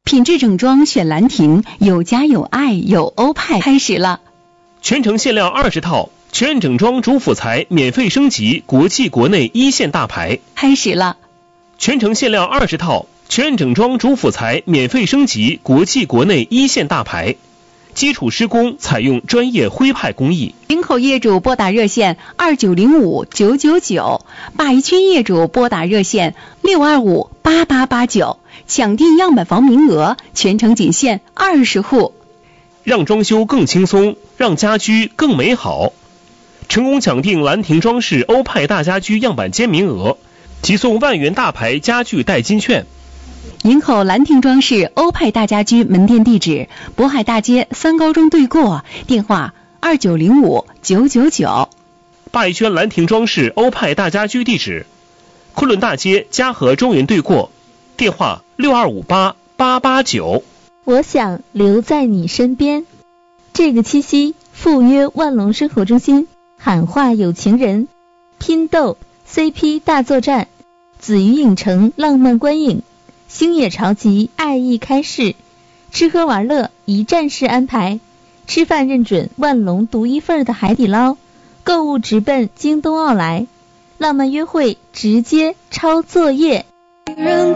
品质整装选兰亭，有家有爱有欧派开始了。 全程限量20套，全院整装主辅材免费升级国际国内一线大牌开始了。 全程限量20套，全院整装主辅材免费升级国际国内一线大牌，基础施工采用专业徽派工艺。 林口业主拨打热线2905-999，鲅鱼区业主拨打热线625-8889，抢订样板房名额，全程仅限20户。 让装修更轻松，让家居更美好。成功抢订兰亭装饰欧派大家居样板间名额，即送万元大牌家具代金券。 营口兰亭装饰欧派大家居门店地址：渤海大街3高中对过，电话2905-999。 鲅鱼圈兰亭装饰欧派大家居地址：昆仑大街嘉禾中原对过，电话6258889。 我想留在你身边。这个七夕，赴约万隆生活中心，喊话有情人，拼斗 CP 大作战，紫鱼影城浪漫观影，星野潮集爱意开市，吃喝玩乐一站式安排，吃饭认准万隆独一份的海底捞，购物直奔京东奥莱，浪漫约会直接抄作业。 人